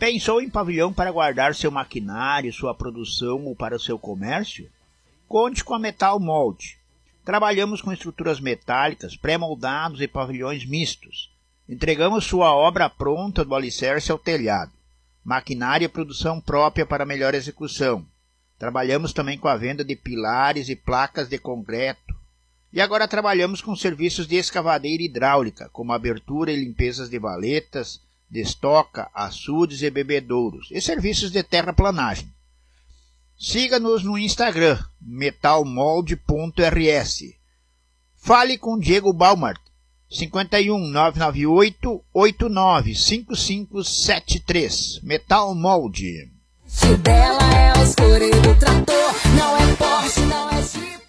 Pensou em pavilhão para guardar seu maquinário, sua produção ou para o seu comércio? Conte com a Metal Mold. Trabalhamos com estruturas metálicas, pré-moldados e pavilhões mistos. Entregamos sua obra pronta do alicerce ao telhado. Maquinária e produção própria para melhor execução. Trabalhamos também com a venda de pilares e placas de concreto. E agora trabalhamos com serviços de escavadeira hidráulica, como abertura e limpezas de valetas, destoca, açudes e bebedouros, e serviços de terraplanagem. Siga-nos no Instagram, metalmold.rs. Fale com Diego Baumart, 51 998 89 5573. Metal Mold. O dela é o escureiro do trator, não é Porsche, não é Jeep.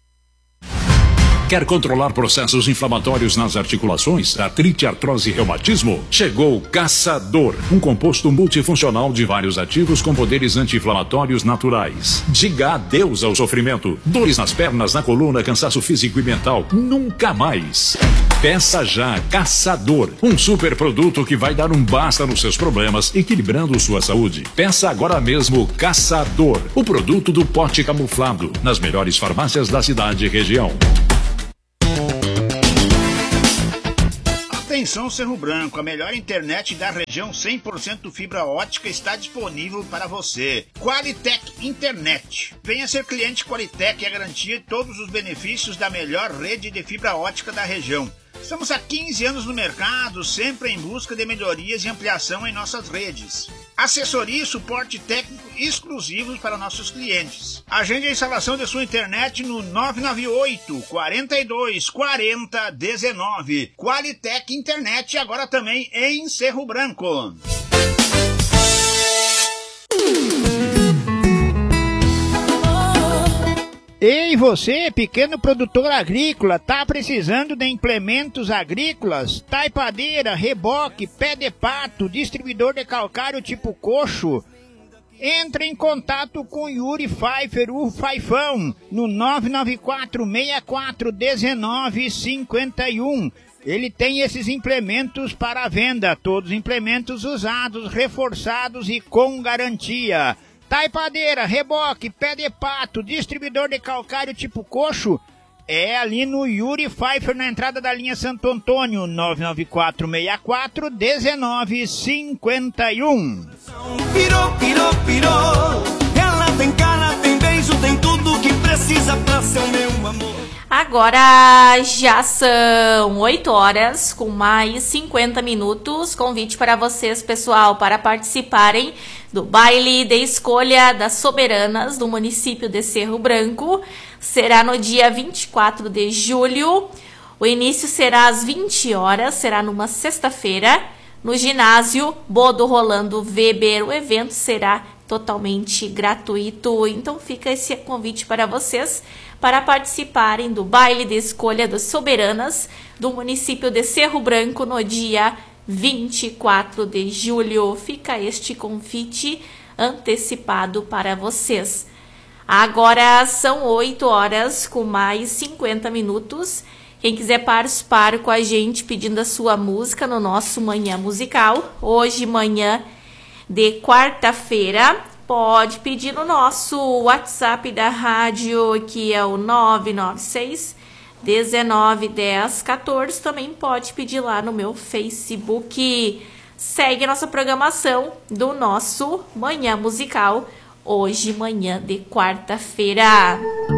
Quer controlar processos inflamatórios nas articulações, artrite, artrose e reumatismo? Chegou o Caçador, um composto multifuncional de vários ativos com poderes anti-inflamatórios naturais. Diga adeus ao sofrimento. Dores nas pernas, na coluna, cansaço físico e mental. Nunca mais. Peça já Caçador, um super produto que vai dar um basta nos seus problemas, equilibrando sua saúde. Peça agora mesmo Caçador, o produto do pote camuflado, nas melhores farmácias da cidade e região. Atenção Cerro Branco, a melhor internet da região 100% fibra ótica está disponível para você. Qualitec Internet. Venha ser cliente Qualitec e a garantia de todos os benefícios da melhor rede de fibra ótica da região. Estamos há 15 anos no mercado, sempre em busca de melhorias e ampliação em nossas redes. Assessoria e suporte técnico exclusivos para nossos clientes. Agende a instalação de sua internet no 998 42 40 19. Qualitec Internet, agora também em Cerro Branco. Ei, você, pequeno produtor agrícola, tá precisando de implementos agrícolas? Taipadeira, reboque, pé de pato, distribuidor de calcário tipo coxo? Entre em contato com Yuri Pfeiffer, o Faifão, no 994-64-1951. Ele tem esses implementos para venda, todos implementos usados, reforçados e com garantia. Taipadeira, reboque, pé de pato, distribuidor de calcário tipo coxo, é ali no Yuri Pfeiffer, na entrada da linha Santo Antônio, 994-64-1951. Pirou, ela tem cara, tem beijo, tem tudo que precisa pra ser meu amor. Agora já são 8 horas com mais 50 minutos. Convite para vocês, pessoal, para participarem do baile de escolha das soberanas do município de Cerro Branco. Será no dia 24 de julho. O início será às 20 horas, será numa sexta-feira, no ginásio Bodo Rolando Weber. O evento será totalmente gratuito. Então fica esse convite para vocês para participarem do baile de escolha das soberanas do município de Cerro Branco no dia 24 de julho. Fica este convite antecipado para vocês. Agora são 8 horas com mais 50 minutos. Quem quiser participar com a gente pedindo a sua música no nosso Manhã Musical, hoje manhã de quarta-feira, pode pedir no nosso WhatsApp da rádio, que é o 996 19 10 14. Também pode pedir lá no meu Facebook. Segue a nossa programação do nosso Manhã Musical, hoje, manhã de quarta-feira.